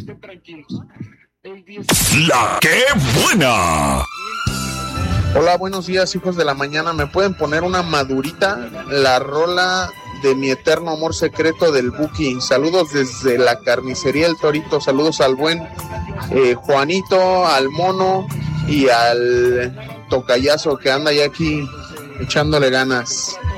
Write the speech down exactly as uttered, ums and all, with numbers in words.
La que buena. Hola, buenos días, hijos de la mañana. ¿Me pueden poner una madurita? La rola de Mi Eterno Amor Secreto del Buki. Saludos desde la carnicería El Torito. Saludos al buen eh, Juanito, al Mono y al tocayazo que anda ya aquí echándole ganas.